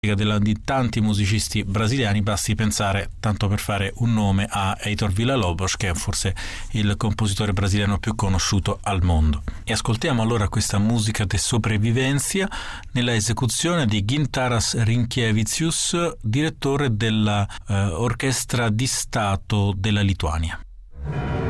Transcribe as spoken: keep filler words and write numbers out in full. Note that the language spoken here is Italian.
della, di tanti musicisti brasiliani, basti pensare, tanto per fare un nome, a Heitor Villa-Lobos, che è forse il compositore brasiliano più conosciuto al mondo. E ascoltiamo allora questa musica de sopravvivenza nella esecuzione di Gintaras Rinkevičius, direttore della eh, Orchestra di Stato della Lituania.